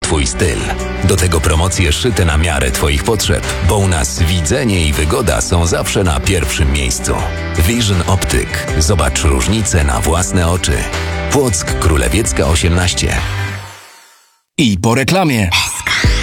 Twój styl. Do tego promocje szyte na miarę Twoich potrzeb, bo u nas widzenie i wygoda są zawsze na pierwszym miejscu. Vision Optyk. Zobacz różnicę na własne oczy. Płock Królewiecka 18. I po reklamie.